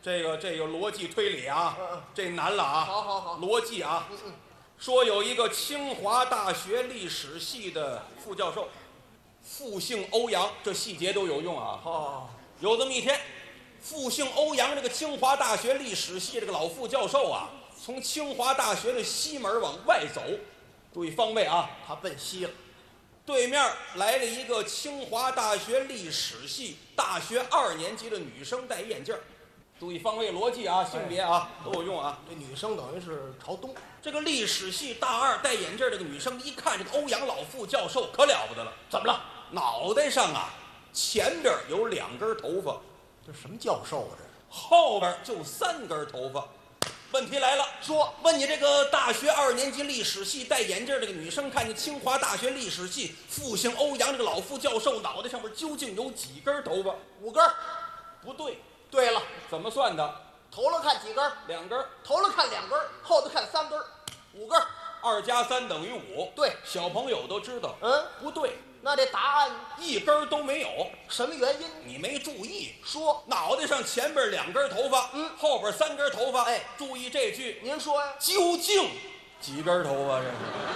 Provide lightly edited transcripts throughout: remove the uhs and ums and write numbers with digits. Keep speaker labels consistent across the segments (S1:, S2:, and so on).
S1: 这个逻辑推理啊，这难了啊。
S2: 好，
S1: 逻辑啊。说有一个清华大学历史系的副教授，复姓欧阳，这细节都有用啊。有这么一天，复姓欧阳这个清华大学历史系这个老副教授啊，从清华大学的西门往外走，注意方位啊，
S2: 他奔西了。
S1: 对面来了一个清华大学历史系大学2年级的女生，戴眼镜。注意方位逻辑啊，性别啊都有用啊。
S2: 这女生等于是朝东。
S1: 这个历史系大2戴眼镜这个女生一看这个欧阳老副教授可了不得了，
S2: 怎么了？
S1: 脑袋上啊前边有2根头发，
S2: 这什么教授啊？这
S1: 后边就3根头发。问题来了，
S2: 说
S1: 问你这个大学2年级历史系戴眼镜这个女生，看见清华大学历史系复姓欧阳这个老副教授脑袋上面究竟有几根头发
S2: ？5根。
S1: 不对。
S2: 对了，
S1: 怎么算的？
S2: 头了看几根
S1: ？2根。
S2: 头了看2根，后头看3根，5根。
S1: 2加3等于5。
S2: 对，
S1: 小朋友都知道。不对。
S2: 那这答案
S1: 1根都没有。
S2: 什么原因？
S1: 你没注意。
S2: 说
S1: 脑袋上前边2根头发，后边3根头发。
S2: 哎，
S1: 注意这句。
S2: 您说呀？
S1: 究竟几根头发？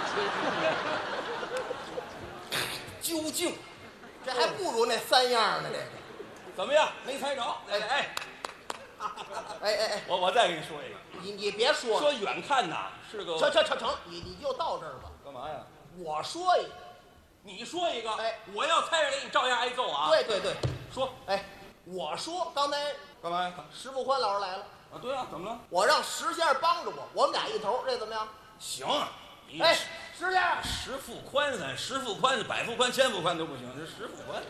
S1: 这究竟，
S2: 这还不如那3样呢。这个
S1: 怎么样？没猜着？哎，我再给你说一个。
S2: 你别说了。
S1: 说远看呐是个。
S2: 成，你就到这儿吧。
S1: 干嘛呀？
S2: 我说一个，
S1: 你说一个。
S2: 哎，
S1: 我要猜着你照样挨揍啊。
S2: 对，
S1: 说。
S2: 哎，我说刚才
S1: 干嘛呀？
S2: 石富宽老师来了。
S1: 啊，对啊，怎么了？
S2: 我让石先生帮着我们俩一头，这怎么样？
S1: 行。
S2: 哎，石先生，
S1: 石富宽百富宽千富宽都不行，这石富宽。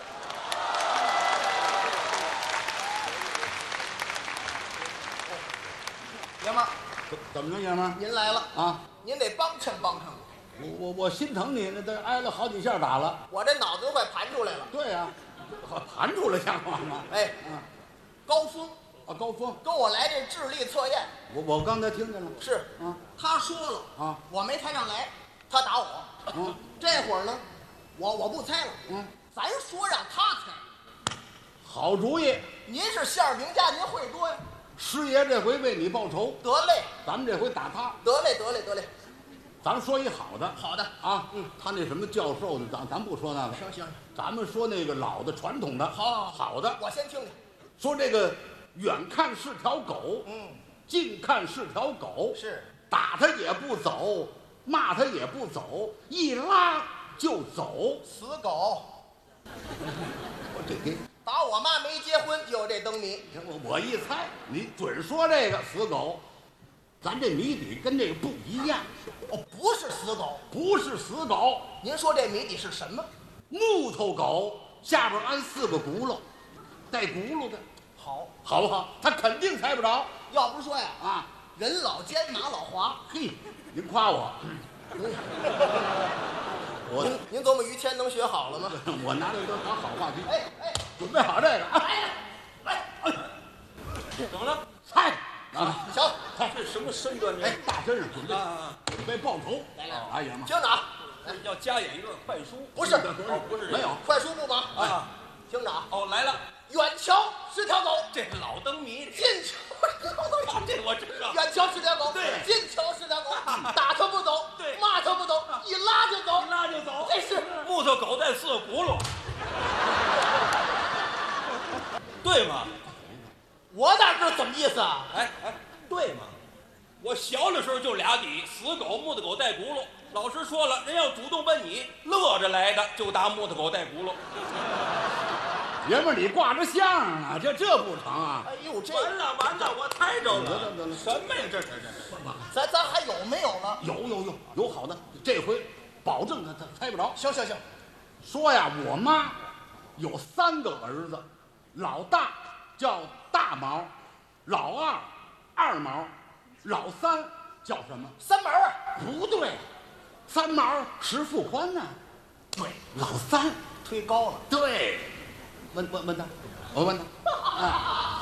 S2: 爷们儿，
S3: 怎么着，爷们儿？
S2: 您来了
S3: 啊！
S2: 您得帮衬我。
S3: 我心疼你，那都挨了好几下打了。
S2: 我这脑子都快盘出来了。
S3: 对呀，盘出来像话吗？
S2: 哎，高峰
S3: 啊，高峰
S2: 跟我来这智力测验。
S3: 我刚才听见了。
S2: 是
S3: 啊，
S2: 他说了
S3: 啊，
S2: 我没猜上来，他打我。这会儿呢，我不猜了。咱说让他猜。
S3: 好主意。
S2: 您是相声名家，您会多呀。
S3: 师爷这回为你报仇。
S2: 得嘞，
S3: 咱们这回打他。
S2: 得嘞。
S3: 咱们说一好的。
S2: 好的
S3: 啊，他那什么教授的，咱不说那个。
S2: 行，
S3: 咱们说那个老的传统的。好的。
S2: 我先听听。
S3: 说这个远看是条狗，近看是条狗，
S2: 是
S3: 打他也不走，骂他也不走，一拉就走。
S2: 死狗。
S3: 我这给
S2: 打我妈没结婚就有这灯谜。
S3: 我一猜，你准说这个死狗。咱这谜底跟这个不一样。
S2: 不是死狗。
S3: 不是死狗。
S2: 您说这谜底是什么？
S3: 木头狗下边安4个轱辘，带轱辘的。好不好？他肯定猜不着。
S2: 要不说呀，人老奸马老滑。
S3: 嘿，您夸我。
S2: 您琢磨于谦能学好了吗？
S3: 我拿这都当好话题。
S2: 哎，
S3: 准备好这个。
S1: 怎么了？
S3: 猜
S2: 行，
S1: 这什么身段？
S3: 大身上准备报仇。
S2: 来，
S3: 爷们儿，
S2: 听着啊，
S1: 要加演一段快书。
S2: 不是，
S1: 不是，
S3: 没有
S2: 快书不忙
S1: 啊。
S2: 听着啊。
S1: 来了。
S2: 远瞧是条狗，
S1: 这是老灯谜。
S2: 近瞧是条狗，
S1: 这我知道。
S2: 远瞧是条狗，
S1: 对，
S2: 近瞧是条狗，打它不走，
S1: 对，
S2: 骂它不走，一拉就走，这是
S1: 木头狗带4个轱辘，对吗？
S2: 我哪知道怎么意思啊？
S1: 对吗？我小的时候就俩底，死狗、木头狗带轱辘。老师说了，人要主动问你，乐着来的就打木头狗带轱辘。
S3: 爷们儿，你挂着相啊，这不成啊！
S2: 哎呦，这
S1: 完了，我猜着了。
S3: 得
S1: 什么呀？这
S2: 咱还有没有了？
S3: 有好的，这回保证他猜不着。
S2: 行。
S3: 说呀，我妈有3个儿子，老大叫大毛，老二二毛，老三叫什么
S2: ？3毛啊？
S3: 不对，3毛石富宽呢。对，老三
S2: 推高了。
S3: 对。问他，我问他。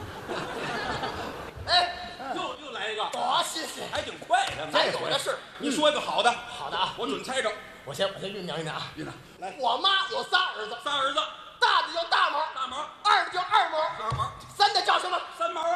S1: 又来一个。
S2: 谢谢，
S1: 还挺快的。
S2: 咱有的是。
S1: 你说一个好的。
S2: 好的啊，
S1: 我准猜着。
S2: 我先酝酿啊。
S1: 来，
S2: 我妈有仨儿子，
S1: 仨儿子，
S2: 大的叫大毛，
S1: 大毛；
S2: 二的叫二毛，
S1: 二毛；
S2: 三的叫什么？
S1: 三毛啊。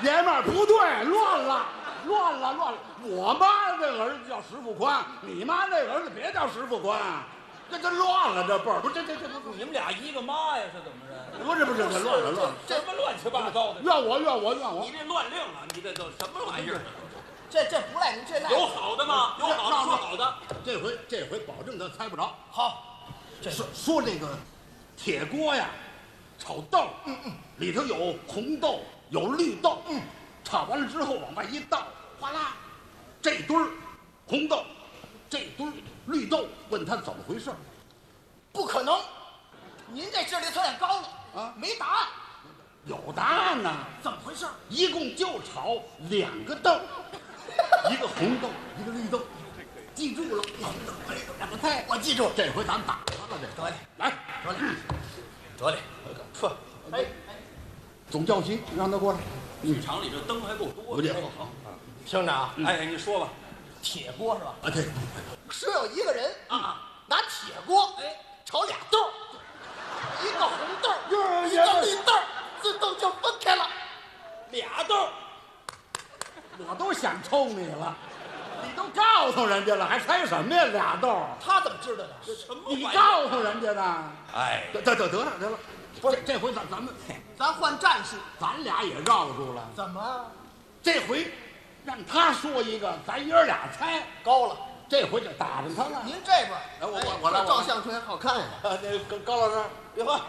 S3: 爷们儿不对，乱了。我妈这儿子叫石富宽，你妈那儿子别叫石富宽，这乱了，这辈儿不是这
S1: 你们俩一个妈呀，是怎么着？
S3: 不是这乱了，
S1: 什么乱七八糟的？
S3: 怨我！
S1: 你这乱令了，你这都什么玩意儿？
S2: 这不赖您，这赖
S1: 有好的吗？有好的说好的。
S3: 这回保证他猜不着。
S2: 好，
S3: 说这个铁锅呀，炒豆，里头有红豆，有绿豆，炒完了之后往外一倒，哗啦，这堆儿红豆，这堆儿绿豆，问他怎么回事？
S2: 不可能，您这智力有点高了
S3: 啊，
S2: 没答案。
S3: 有答案呢，
S2: 怎么回事？
S3: 一共就炒2个豆，一个红豆，一个绿豆，记住了。2个菜，我记住。这回咱打他了，这
S2: 得嘞，
S3: 来，
S1: 得嘞，
S2: 撤。哎，
S3: 总教习让他过来。
S1: 剧场里这灯还够多的。
S3: 好，
S2: 听着啊，
S1: 哎，你说吧。
S2: 铁锅是吧？
S3: 啊对，
S2: 说有一个人拿铁锅炒俩豆，一个红豆，一个绿豆，自动就分开了。
S1: 俩豆，
S3: 我都想抽你了，你都告诉人家了，还猜什么呀？俩豆，
S2: 他怎么知道的？
S1: 什么
S3: 你
S1: 玩意儿？
S3: 告诉人家的。
S1: 哎，
S3: 得了，不是这回
S2: 咱换战术。
S3: 咱俩也绕住了。
S2: 怎么
S3: 这回让他说一个，咱爷儿俩猜。
S2: 高了？
S3: 这回就打着他了。
S2: 您这边，
S3: 我来
S2: 照相出来好看呀。
S3: 那高老师，
S1: 哟呵，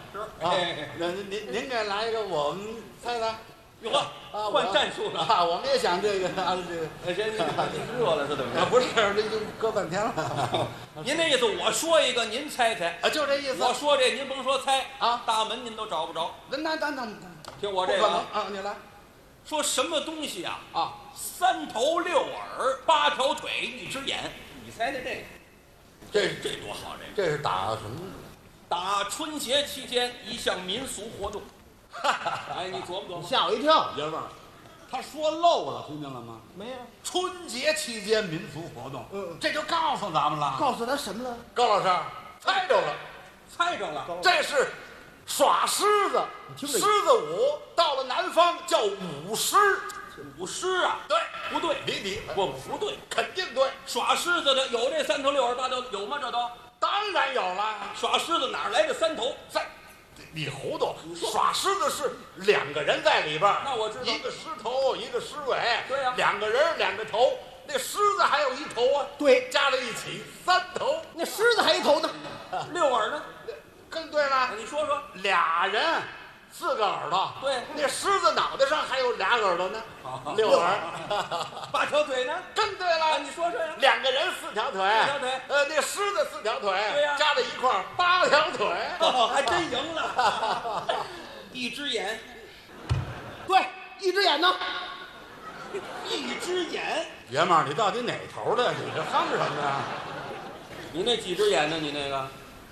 S3: 您给来一个，我们猜猜。
S1: 哟呵，换战术了。
S3: 啊，我们也想这个
S1: 这热了是怎么着？
S3: 不是，这已经搁半天了。
S1: 您那意思，我说一个，您猜猜。
S3: 啊，就这意思。
S1: 我说这，您甭说猜
S3: 啊，
S1: 大门您都找不着。
S3: 那
S1: 听我这个
S3: 啊，你来。
S1: 说什么东西啊？
S3: 啊
S1: ，3头6耳8条腿1只眼，你猜猜这个？这多好！
S3: 这是打什么？
S1: 打春节期间一项民俗活动。哎，你琢磨琢磨。
S2: 吓我一跳。
S3: 爷们儿，他说漏了，听见了吗？
S2: 没有。
S3: 春节期间民俗活动，这就告诉咱们了。
S2: 告诉他什么了？
S3: 高老师猜着了，
S1: 猜着了，
S3: 这是耍狮子，狮子舞，到了南方叫舞狮。
S1: 舞狮啊？
S3: 对，
S1: 不对，不对，
S3: 肯定对。
S1: 耍狮子的有这3头6耳8条，有吗？这都
S3: 当然有了。
S1: 耍狮子哪来这3头？
S3: 你糊涂！耍狮子是2个人在里边，
S1: 那我知道，
S3: 一个狮头，一个狮尾。
S1: 对呀
S3: ，2个人2个头，那狮子还有1头啊。
S2: 对，
S3: 加在一起3头。
S2: 那狮子还一头呢
S1: ，6耳呢？
S3: 更对了。
S1: 你说说
S3: ，2人4个耳朵。
S1: 对，
S3: 那狮子脑袋上还有2耳朵呢，6耳。
S1: 8条腿呢？
S3: 更对了。
S1: 你说说呀。
S3: 2个人4条腿。4
S1: 条腿。
S3: 那狮子4条腿。
S1: 对呀。
S3: 加在一块儿8条腿。
S1: 还真赢了。1只眼。
S2: 对，1只眼呢
S1: ？1只眼。
S3: 爷们儿，你到底哪头的？你这哼什么呀？
S1: 你那几只眼呢？你那个？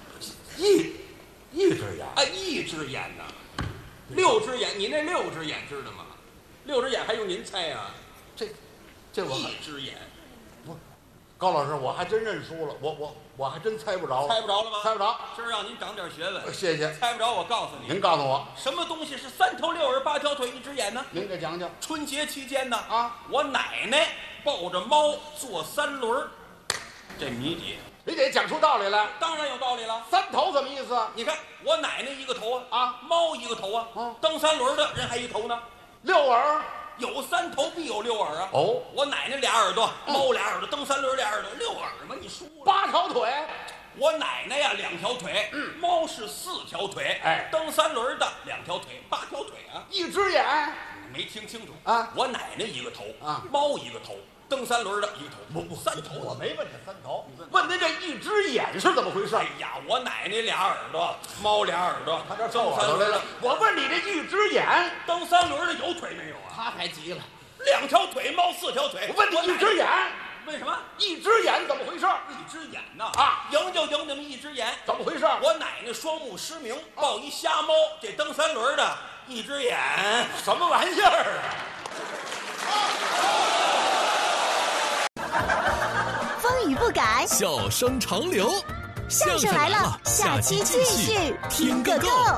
S3: 一只眼
S1: 啊，1只眼呢？6只眼，你那6只眼知道吗？6只眼还用您猜呀？
S3: 这我
S1: 1只眼。
S3: 不，高老师，我还真认输了，我还真猜不着。
S1: 猜不着了吗？
S3: 猜不着。
S1: 今儿让您长点学问。
S3: 谢谢。
S1: 猜不着，我告诉你。
S3: 您告诉我，
S1: 什么东西是3头6耳8条腿1只眼呢？
S3: 您给讲讲。
S1: 春节期间呢，
S3: 我
S1: 奶奶抱着猫坐3轮，这谜底。
S3: 你得讲出道理来。
S1: 当然有道理了。
S3: 3头什么意思？
S1: 你看我奶奶1个头啊，猫1个头啊，蹬3轮的人还1头呢。
S3: 6耳
S1: 有3头必有6耳啊。
S3: 哦，
S1: 我奶奶2耳朵，猫2耳朵，蹬3轮2耳朵，6耳嘛，你输了。
S3: 8条腿。
S1: 我奶奶呀2条腿，猫是4条腿，蹬3轮的2条腿，8条腿啊。
S3: 1只眼。
S1: 没听清楚
S3: 啊？
S1: 我奶奶1个头啊，猫1个头，蹬3轮的1个头，不3头。
S3: 我没问这3头，问您这1只眼是怎么回事？
S1: 哎呀，我奶奶2耳朵，猫2耳朵，
S3: 他这蹬3轮的。我问你这1只眼，
S1: 蹬3轮的有腿没有啊？
S2: 他还急了
S1: ，2条腿，猫4条腿。
S3: 我问你1只眼，
S1: 为什么
S3: 1只眼怎么回事
S1: ？1只眼呐赢就赢你们1只眼，
S3: 怎么回事？
S1: 我奶奶双目失明，抱一瞎猫，这蹬3轮的1只眼，
S3: 什么玩意儿
S4: 啊？风雨不改，
S5: 笑声长流。
S4: 相声来了，下期继续听个够。